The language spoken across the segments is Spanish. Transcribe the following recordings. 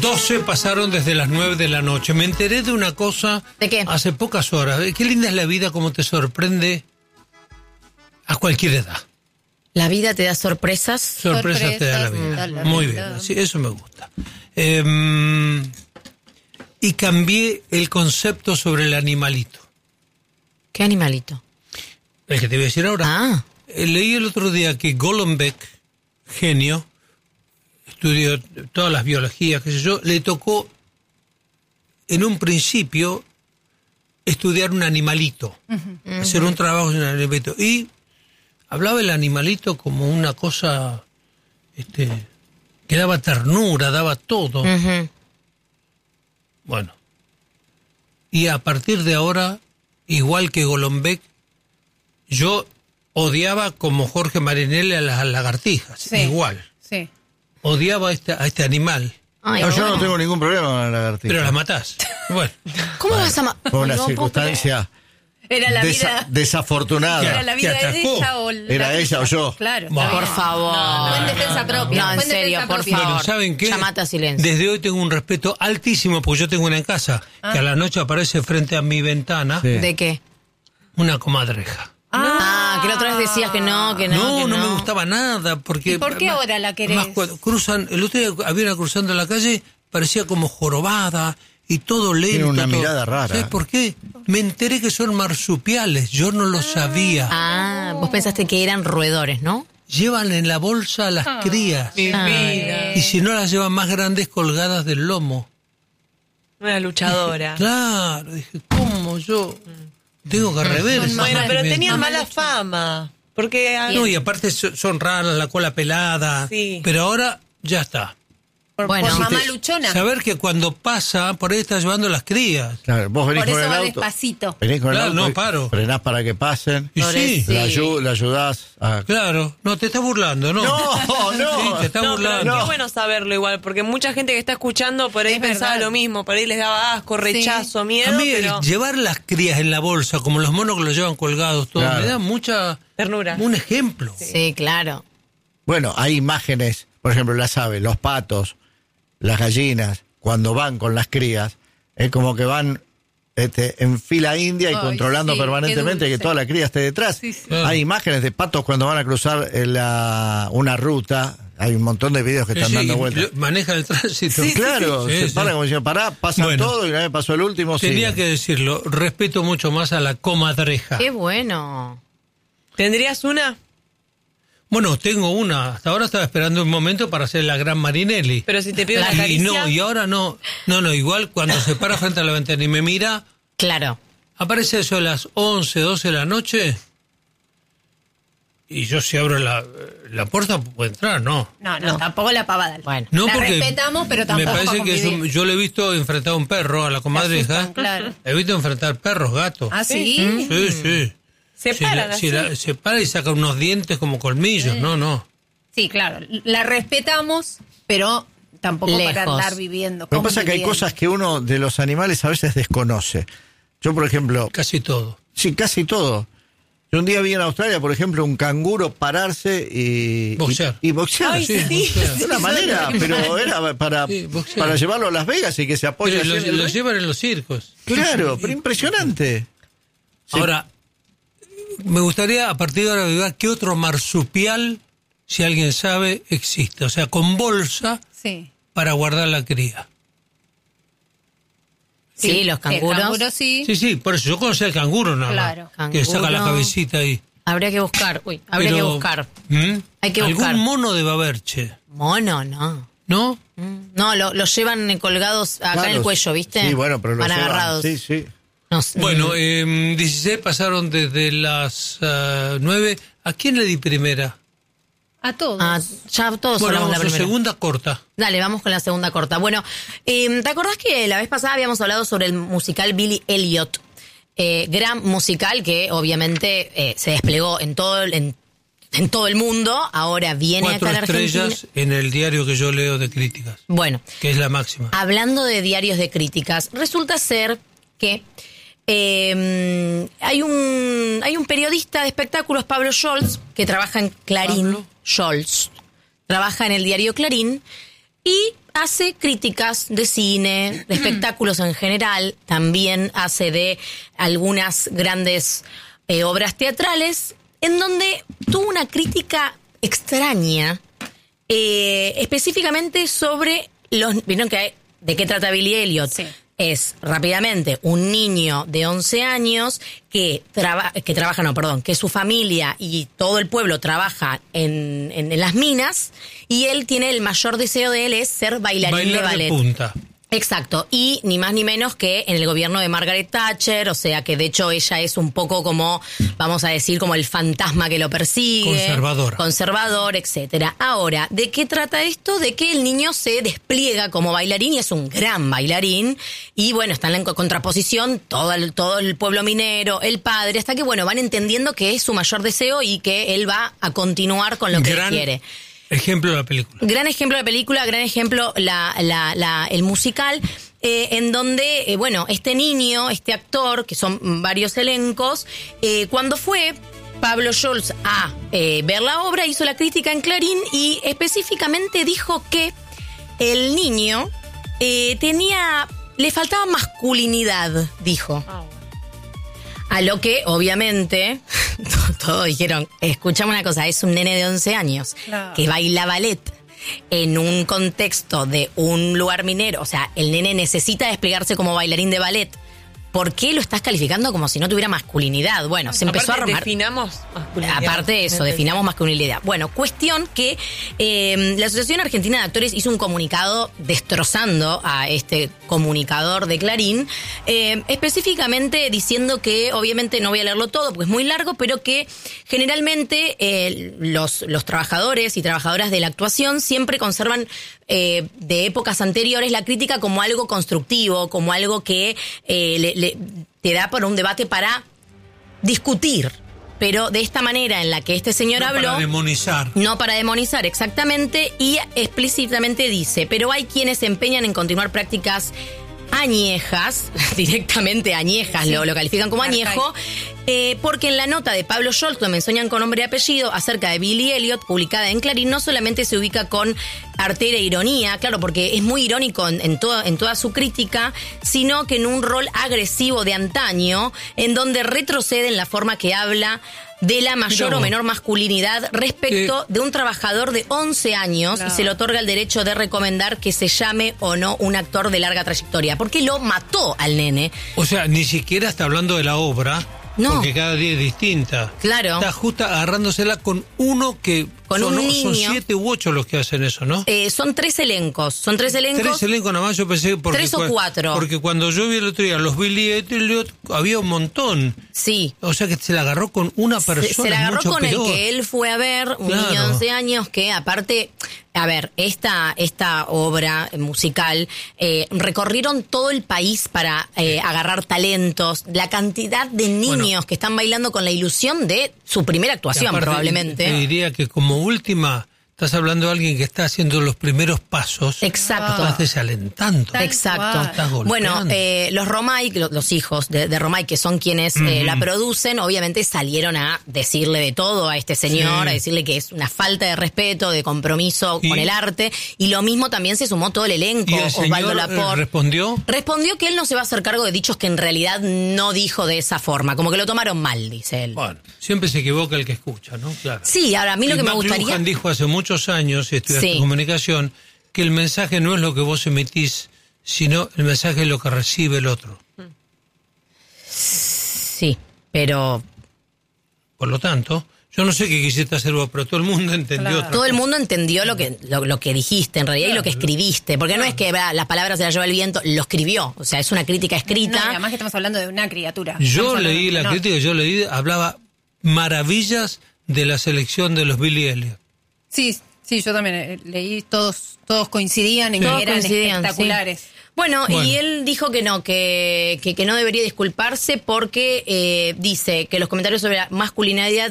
12 pasaron desde las 9 de la noche. Me enteré de una cosa. ¿De qué? Hace pocas horas. Qué linda es la vida, cómo te sorprende a cualquier edad. La vida te da sorpresas. Sorpresas te da la vida. Muy bien, sí, eso me gusta. Y cambié el concepto sobre el animalito. ¿Qué animalito? El que te voy a decir ahora. Ah. Leí el otro día que Golombek, genio, estudió todas las biologías, qué sé yo, le tocó en un principio estudiar un animalito, hacer un trabajo en un animalito. Y hablaba el animalito como una cosa que daba ternura, daba todo. Bueno. Y a partir de ahora, igual que Golombek, yo odiaba como Jorge Marinelli a las lagartijas, Sí. igual. Sí. Odiaba a este animal, Ay, No, yo bueno. no tengo ningún problema con la lagartija. pero las matás. Bueno, ¿Cómo vas a Fue una No puedo circunstancia Era la vida. desafortunada. Era la vida ¿Te de atacó? ella o ¿Era ella o yo? Claro. Bah. está Por bien. favor. Fue en defensa propia. No, en fue serio, defensa por propia. favor. bueno, ¿saben qué? Llamate a silencio. Desde hoy tengo un respeto altísimo, porque yo tengo una en casa, que a la noche aparece frente a mi ventana Sí. ¿De qué? una comadreja. Que la otra vez decías que no, que no, No, que no me gustaba nada, porque... ¿Y por qué ahora la querés? Más cuando cruzan, el otro día había una cruzando la calle, parecía como jorobada y todo lento. Tiene una todo. mirada rara. ¿Sabes por qué? Me enteré que son marsupiales, yo no lo sabía. Vos pensaste que eran roedores, ¿no? Llevan en la bolsa a las crías. Y si no las llevan más grandes, colgadas del lomo. Una luchadora. Claro, dije, ¿cómo yo tengo que rever? Bueno, pero tenían mala fama. Porque No, y aparte son raras, la cola pelada. Sí. Pero ahora ya está. Bueno. por mamá Te- luchona. Saber que cuando pasa, por ahí está llevando las crías. Claro, vos venís Por con eso el va auto. despacito. Venís con Claro, el auto. no, y paro. Frenás para que pasen. Y sí, Le ayudás a... claro. No, te estás burlando, ¿no? No, no. Sí, te estás No, pero burlando. qué bueno saberlo igual, porque mucha gente que está escuchando por ahí Es pensaba verdad. lo mismo, por ahí les daba asco, rechazo, A miedo, mí pero llevar las crías en la bolsa, como los monos que los llevan colgados, todo, Claro. me da mucha... ternura. Un ejemplo. Sí, claro. Bueno, hay imágenes, por ejemplo, las aves, los patos, las gallinas, cuando van con las crías, es como que van en fila india y Ay, controlando sí, permanentemente qué que dulce. toda la cría esté detrás. Sí, sí. Claro. Hay imágenes de patos cuando van a cruzar una ruta, hay un montón de videos que están Sí, dando y vueltas. maneja el tránsito. Claro, Sí, se sí. paran como diciendo, pará, pasan Bueno. todo y una vez pasó el último, Tenía siguen. que decirlo, respeto mucho más a la comadreja. Qué bueno. ¿Tendrías una? Bueno, tengo una. Hasta ahora estaba esperando un momento para hacer la gran Marinelli. Pero si te pido una Y caricia. no, y ahora no. No, igual cuando se para frente a la ventana y me mira, Claro. aparece eso a las 11, 12 de la noche. Y yo si abro la puerta, puedo entrar, ¿no? No, tampoco la pavada. Bueno. No, la porque respetamos, pero me tampoco parece que convivir. yo le he visto enfrentar a un perro, a la comadreja. asustan, claro. He visto enfrentar perros, gatos. ¿Ah, sí? Sí, sí. Se paran así. Se para y saca unos dientes como colmillos. No. Sí, claro. La respetamos, pero tampoco para Lejos. andar viviendo. Lo que pasa es que hay conviviendo. cosas que uno de los animales a veces desconoce. Yo, por ejemplo, Casi todo. sí, casi todo. Yo un día vi en Australia, por ejemplo, un canguro pararse y... Boxear. Y boxear. Ay, sí. De una manera, pero era para Sí, boxear. para llevarlo a Las Vegas y que se apoye Pero así en el- los llevan en los circos. Claro, pero impresionante. Sí. Ahora, me gustaría a partir de ahora averiguar qué otro marsupial, si alguien sabe, existe. O sea, con bolsa Sí. para guardar la cría. Sí, los canguros. El canguro sí. Sí, por eso yo conocí al canguro nada más, Claro. que saca la Canguro. cabecita ahí. Habría que buscar. Habría Pero, que buscar. ¿Mm? Hay que Algún buscar. mono debe haber, che. Mono, no. ¿No? No, los llevan colgados acá Claro, en el cuello, ¿viste? Sí, bueno, pero Van los llevan, agarrados. Sí, sí. No, Bueno, 16 pasaron desde las 9. ¿A quién le di primera? A todos. ya todos Bueno, hablamos la vamos a primera. segunda corta. Dale, vamos con la segunda corta. Bueno, ¿te acordás que la vez pasada habíamos hablado sobre el musical Billy Elliot? Gran musical que obviamente se desplegó en todo el mundo. Ahora viene 4 acá a la Argentina. estrellas en el diario que yo leo de críticas, Bueno, que es la máxima. hablando de diarios de críticas, resulta ser que hay un periodista de espectáculos, Pablo Scholz, que trabaja en Clarín. ¿Pablo? Scholz trabaja en el diario Clarín. Y hace críticas de cine, de espectáculos en general, también hace de algunas grandes obras teatrales, en donde tuvo una crítica extraña, específicamente sobre ¿vieron de qué trata Billy Elliot? Sí. Es, rápidamente, un niño de 11 años que su familia y todo el pueblo trabaja en las minas, y él tiene el mayor deseo de él es ser bailarín de ballet. De punta. Exacto, y ni más ni menos que en el gobierno de Margaret Thatcher, o sea que de hecho ella es un poco como, vamos a decir, como el fantasma que lo persigue. Conservador, etcétera. Ahora, ¿de qué trata esto? De que el niño se despliega como bailarín y es un gran bailarín, y bueno, está en la contraposición todo el pueblo minero, el padre, hasta que bueno, van entendiendo que es su mayor deseo y que él va a continuar con lo que él quiere. Ejemplo de la película. Gran ejemplo de la película, gran ejemplo el musical, en donde, bueno, este niño, este actor, que son varios elencos, cuando fue Pablo Scholz a ver la obra, hizo la crítica en Clarín y específicamente dijo que el niño le faltaba masculinidad, dijo. A lo que, obviamente, todos dijeron, escuchame una cosa, es un nene de 11 años que baila ballet en un contexto de un lugar minero. O sea, el nene necesita desplegarse como bailarín de ballet. ¿Por qué lo estás calificando como si no tuviera masculinidad? Bueno, se empezó a armar. Definamos masculinidad. Aparte de eso, definamos masculinidad. Bueno, cuestión que la Asociación Argentina de Actores hizo un comunicado destrozando a este comunicador de Clarín, específicamente diciendo que, obviamente no voy a leerlo todo porque es muy largo, pero que generalmente los trabajadores y trabajadoras de la actuación siempre conservan de épocas anteriores la crítica como algo constructivo, como algo que te da para un debate para discutir, pero de esta manera en la que este señor habló. No para demonizar, exactamente, y explícitamente dice, pero hay quienes se empeñan en continuar prácticas añejas, directamente añejas, lo califican como añejo, porque en la nota de Pablo Scholz, lo mencionan con nombre y apellido, acerca de Billy Elliot, publicada en Clarín, no solamente se ubica con artera ironía, claro, porque es muy irónico en toda su crítica, sino que en un rol agresivo de antaño, en donde retrocede en la forma que habla de la mayor o menor masculinidad respecto de un trabajador de 11 años, y se le otorga el derecho de recomendar que se llame o no un actor de larga trayectoria, porque lo mató al nene. O sea, ni siquiera está hablando de la obra, porque cada día es distinta. Claro. Está justo agarrándosela con uno que... Son 7 u 8 los que hacen eso, ¿no? Son 3 elencos. Son 3 elencos. 3 elencos nada más, yo pensé... 3 o 4. Porque cuando yo vi el otro día los Billy Elliot, había un montón. Sí. O sea que se la agarró con una persona. Se la agarró con peor. El que él fue a ver, un niño de 11 años que aparte... A ver, esta obra musical, recorrieron todo el país para agarrar talentos, la cantidad de niños que están bailando con la ilusión de su primera actuación, aparte, probablemente. Te diría que como última, estás hablando de alguien que está haciendo los primeros pasos. Exacto. Estás desalentando. Exacto. Estás golpeando. Bueno, los Romay, los hijos de Romay, que son quienes la producen, obviamente salieron a decirle de todo a este señor, a decirle que es una falta de respeto, de compromiso con el arte, y lo mismo también se sumó todo el elenco. ¿Y el Osvaldo señor Laport respondió? Respondió que él no se va a hacer cargo de dichos que en realidad no dijo de esa forma, como que lo tomaron mal, dice él. Bueno, siempre se equivoca el que escucha, ¿no? Claro. Sí, ahora a mí lo que me gustaría... McLuhan dijo hace muchos años, estudiaste comunicación, que el mensaje no es lo que vos emitís, sino el mensaje es lo que recibe el otro. Sí, pero... Por lo tanto, yo no sé qué quisiste hacer vos, pero todo el mundo entendió. Todo el mundo entendió lo que dijiste, en realidad, y lo que escribiste. Porque no es que las palabras se las lleva el viento, lo escribió. O sea, es una crítica escrita. No, además que estamos hablando de una criatura. Yo leí la crítica, hablaba maravillas de la selección de los Billy Elliot. Sí, yo también leí, todos coincidían en que eran espectaculares. Sí. Bueno, y él dijo que no debería disculparse porque dice que los comentarios sobre la masculinidad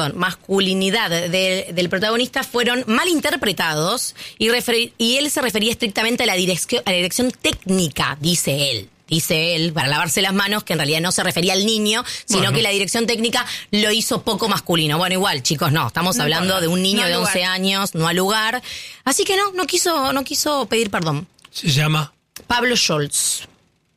del protagonista fueron mal interpretados y él se refería estrictamente a la dirección técnica, dice él. dice él, para lavarse las manos, que en realidad no se refería al niño, sino que la dirección técnica lo hizo poco masculino. Bueno, igual, chicos, no, estamos hablando de un niño de 11 años, no al lugar. Así que no quiso pedir perdón. Se llama Pablo Scholz.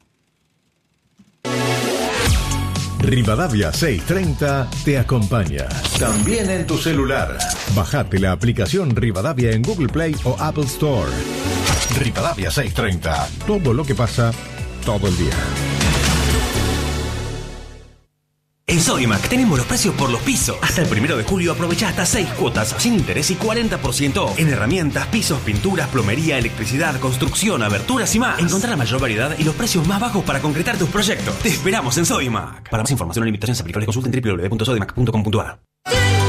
Rivadavia 630 te acompaña. También en tu celular. Bajate la aplicación Rivadavia en Google Play o Apple Store. Rivadavia 630. Todo lo que pasa, todo el día. En Sodimac tenemos los precios por los pisos. Hasta el 1 de julio aprovecha hasta 6 cuotas sin interés y 40% en herramientas, pisos, pinturas, plomería, electricidad, construcción, aberturas y más. Encontrá la mayor variedad y los precios más bajos para concretar tus proyectos. Te esperamos en Sodimac. Para más información o limitaciones aplicables consulta en www.sodimac.com.ar.